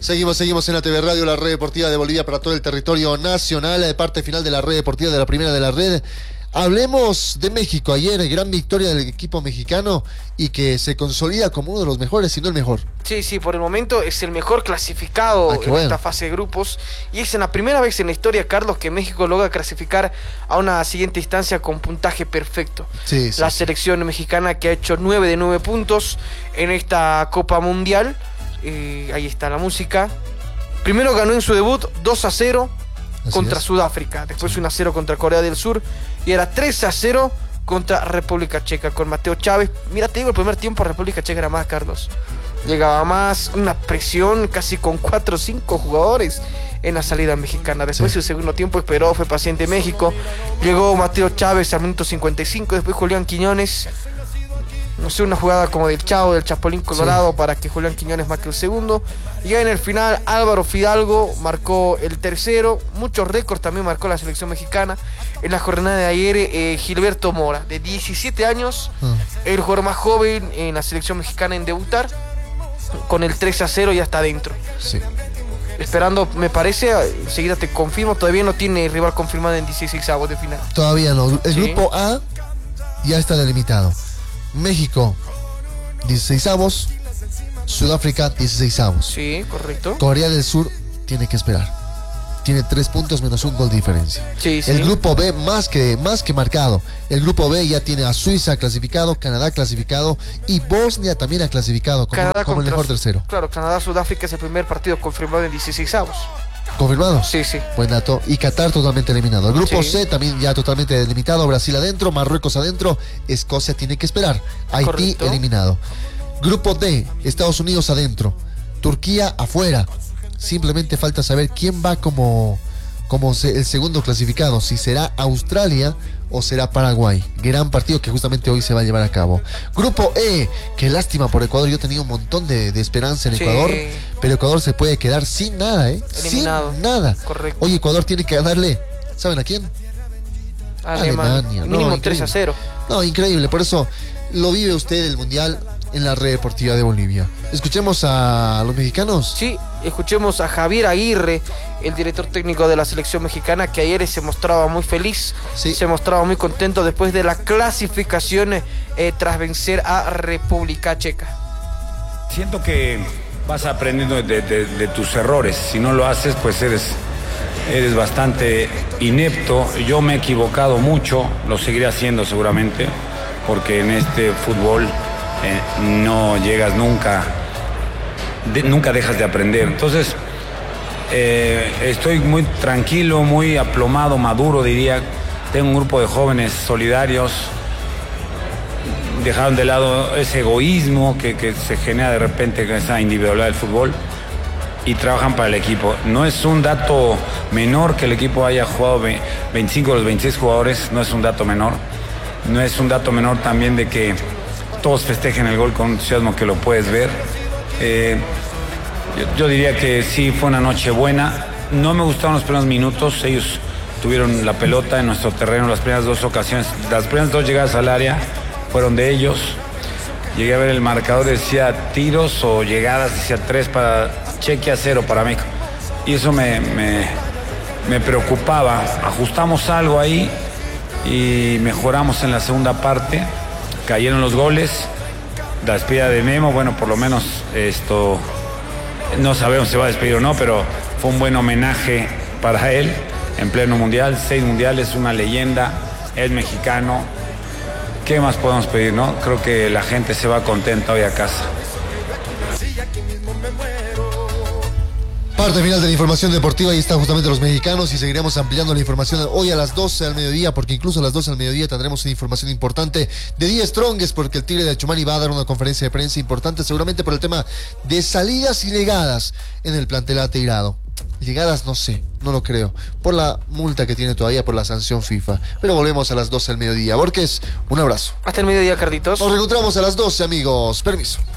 Seguimos en la TV Radio, la red deportiva de Bolivia para todo el territorio nacional, parte final de la red deportiva de la primera de la red. Hablemos de México. Ayer, gran victoria del equipo mexicano y que se consolida como uno de los mejores, si no el mejor. Sí, por el momento es el mejor clasificado en esta fase de grupos. Y es la primera vez en la historia, Carlos, que México logra clasificar a una siguiente instancia con puntaje perfecto. La selección mexicana que ha hecho 9 de 9 puntos en esta Copa Mundial. Ahí está la música. Primero ganó en su debut 2-0 contra Sudáfrica, después 1-0 contra Corea del Sur y era 3-0 contra República Checa con Mateo Chávez. Mira, te digo, el primer tiempo República Checa era más, Carlos. Llegaba más, una presión casi con 4 o 5 jugadores en la salida mexicana. Después el segundo tiempo esperó, fue paciente México. Llegó Mateo Chávez al minuto 55, después Julián Quiñones. No sé, una jugada como del Chavo, del Chapulín Colorado, para que Julián Quiñones marque el segundo. Y ya en el final, Álvaro Fidalgo marcó el tercero. Muchos récords también marcó la selección mexicana. En la jornada de ayer, Gilberto Mora, de 17 años, el jugador más joven en la selección mexicana en debutar. Con el 3-0 ya está adentro. Esperando, me parece, enseguida te confirmo, todavía no tiene rival confirmado en 16avos de final. Todavía no. El grupo A ya está delimitado. México, 16avos. Sudáfrica, 16avos. Sí, correcto. Corea del Sur tiene que esperar. Tiene 3 puntos menos un gol de diferencia. El grupo B más que marcado. El grupo B ya tiene a Suiza clasificado, Canadá clasificado y Bosnia también ha clasificado como el mejor tercero. Claro, Canadá-Sudáfrica es el primer partido confirmado en 16avos. ¿Confirmado? Sí. Buen dato. Y Qatar totalmente eliminado. El grupo C también ya totalmente delimitado. Brasil adentro, Marruecos adentro. Escocia tiene que esperar. Haití eliminado. Grupo D, Estados Unidos adentro. Turquía afuera. Simplemente falta saber quién va como el segundo clasificado. Si será Australia o será Paraguay. Gran partido que justamente hoy se va a llevar a cabo. Grupo E, qué lástima por Ecuador. Yo tenía un montón de esperanza en Ecuador, pero Ecuador se puede quedar sin nada, eliminado. Sin nada. Correcto. Hoy Ecuador tiene que ganarle, ¿saben a quién? Alemania. Mínimo 3-0. No, increíble. Por eso lo vive usted el Mundial en la red deportiva de Bolivia. Escuchemos a los mexicanos. Sí, escuchemos a Javier Aguirre, el director técnico de la selección mexicana, que ayer se mostraba muy feliz, se mostraba muy contento después de la clasificación tras vencer a República Checa. Siento que vas aprendiendo de tus errores. Si no lo haces, pues eres bastante inepto. Yo me he equivocado mucho, lo seguiré haciendo seguramente, porque en este fútbol no llegas nunca dejas de aprender. Entonces estoy muy tranquilo, muy aplomado, maduro diría. Tengo un grupo de jóvenes solidarios, dejaron de lado ese egoísmo que se genera de repente con esa individualidad del fútbol y trabajan para el equipo. No es un dato menor que el equipo haya jugado 25 de los 26 jugadores, no es un dato menor. No es un dato menor también de que todos festejen el gol con un entusiasmo que lo puedes ver. Yo diría que sí, fue una noche buena. No me gustaron los primeros minutos. Ellos tuvieron la pelota en nuestro terreno las primeras 2 ocasiones. Las primeras 2 llegadas al área fueron de ellos. Llegué a ver el marcador, decía tiros o llegadas, decía 3 para Chequia, 0 para México. Y eso me preocupaba. Ajustamos algo ahí y mejoramos en la segunda parte. Cayeron los goles, la despedida de Memo, bueno, por lo menos no sabemos si va a despedir o no, pero fue un buen homenaje para él en pleno mundial, 6 mundiales, una leyenda, es mexicano. ¿Qué más podemos pedir, no? Creo que la gente se va contenta hoy a casa. Parte final de la información deportiva, ahí están justamente los mexicanos y seguiremos ampliando la información hoy a las 12 al mediodía, porque incluso a las 12 al mediodía tendremos una información importante de 10 Strongest, porque el Tigre de Achumani va a dar una conferencia de prensa importante seguramente por el tema de salidas y llegadas en el plantel atirado. Llegadas no sé, no lo creo, por la multa que tiene todavía por la sanción FIFA. Pero volvemos a las 12 al mediodía. Borges, un abrazo. Hasta el mediodía, Carlitos. Nos reencontramos a las 12, amigos. Permiso.